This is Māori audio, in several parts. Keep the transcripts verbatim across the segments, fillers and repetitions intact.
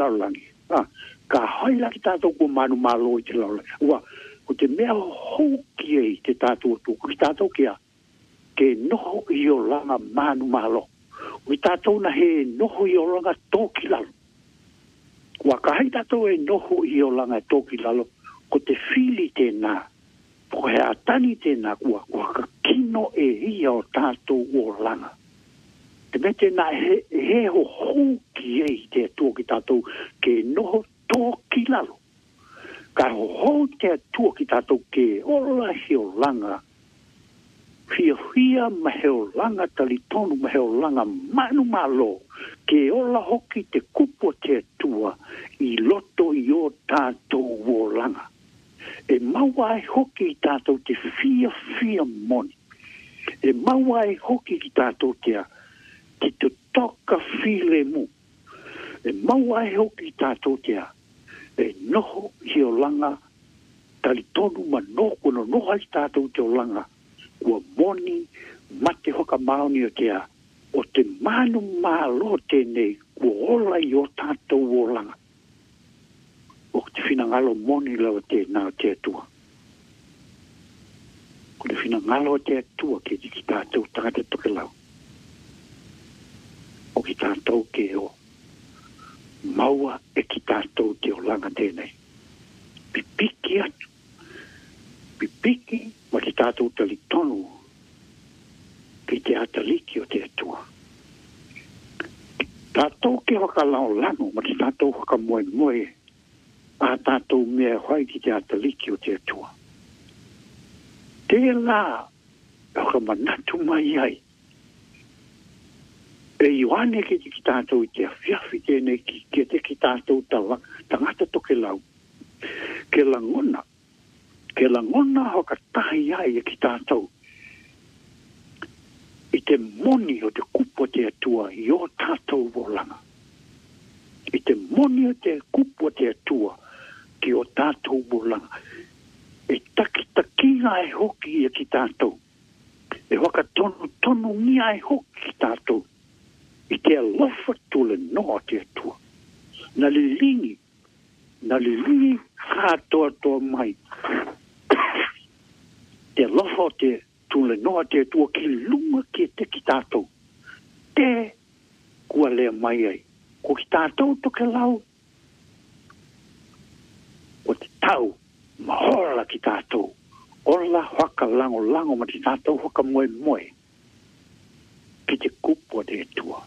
laulangi. Ah, ka haila ki tātou ko manu malo i te laulangi. Ua, ko te mea houki e te tātou tu, ko ki tātou kia, ke noho i o langa manu malo. Ko tātou na he noho i o langa tōki lalo. Ua ka hai tātou e noho i o langa tōki lalo, ko te whili tēnā, ko he atani tēnā kua, kua ka kino e ia o tātou o langa. Te me tēnā he, he ho houki e te atua ki tātou ke noho tōki lalo. Ka ho hou te atua ki tātou ke ola he o langa, Fia fia maheo langa talitonu maheo langa manu malo ke ola hoki te kupo te atua i loto i o tātou o langa. E mawai hoki i tātou te fia fia moni. E mawai hoki ki tātou te te te toka file mu. E mawai hoki i tātou te e noho i o langa talitonu manoko no noha i tātou te o langa. Ua moni mate hoka maoni o tea o te manu malo tēnei kua ola i o tātou o langa. O te whinangalo moni lau tēnā o te atua. Ko te whinangalo o te atua ke ki tātou tangata toke lau. O ki tātou ke o maua e ki tātou te o langa tēnei. Pipiki atu. Pipiki ma ki tātou tali tonu ki te ataliki o te atua. Tātou ke waka lao lano ma ki tātou waka moe moe a tātou mea hoi ki te ataliki o te atua. Te la waka manatu mai ai. E Ioane ki te ki tātou i te awhiawhi tēnei ki ke te ki tātou tangata toke lau. Ke langona ke langona hoka tahi ai e ki tātou. I te moni o te kupo te atua i o tātou o langa. I te moni o te kupo te atua ki o tātou o langa. E taki takinga e hoki e ki tātou. E waka tonu tonu ngia e hoki ki tātou. I te alofa tule noa te atua. Na lilingi, na lilingi kātoa toa mai. Te lofa te tule noa te tua ki lunga ki te ki tātou. Te kua lea mai ai. Ko ki tātou toke lau. O te tau mahola ki tātou. Ola waka lango lango ma te tātou waka moe moe. Ki te kupo te tua.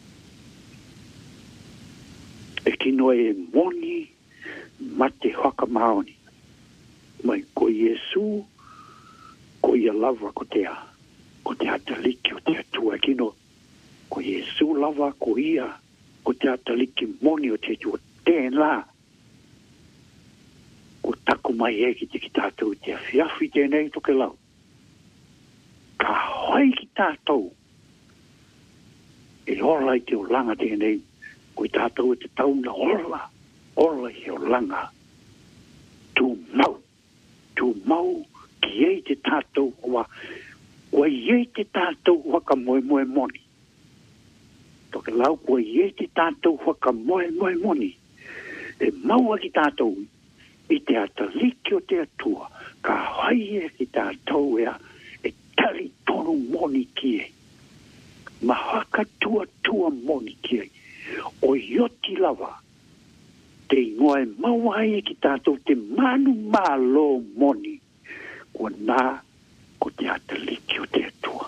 E kino e moni ma te waka maoni. Mai ko Yesu ko ia lava ko te a, ko te ataliki o te atua kino, ko Yesu lava ko ia, ko te ataliki moni o te atua, tēnā, ko taku mai e ki te ki tātou, te awhiawhi tēnei toke lau. Ka hoi ki tātou, e ola i te o langa tēnei, ko i tātou e te tauna ola, ola i o langa, tu mau, tu mau, ki ei te tātou wa, wa ei te tātou waka moe moe moni. Toke lau, wa ei te tātou waka moe moe moni. E maua ki tātou, i te ataliki o te atua, ka haie ki tātou ea, e tali tonu moni ki e. Ma haka tua tua moni ki e. O ioti lava, te ingoa e maua haie ki tātou te manu malo moni. Ko nā, ko te ataliki o te atua.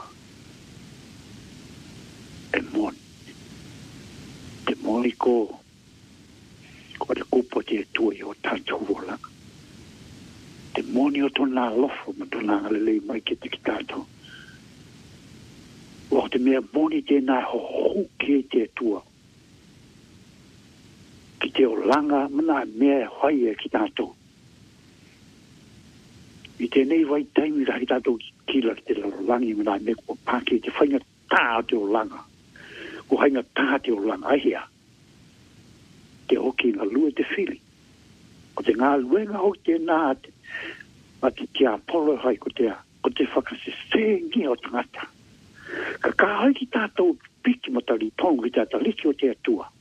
E moni. Te moni ko, ko te kupo te atua i o tātou wolanga. Te moni o tōna lofo ma tōna alelei mai ke te ki tātou. O te mea moni tēnā ho huke te atua. Ki te o langa mana mea hoi e ki tātou. I tēnei wai taimi rahi tātou kila ki te lalangi mana me ko pāke te whainga tā te o langa. Ko hainga tā te o langa ahia. Te hoki ngā lua te whili. Ko te ngā luenga ho te nā te ma te te apolo hai ko te ko te whakase whengi o tangata. Ka kā hai ki tātou piki mo tali tongu ki tātou liki o te atua.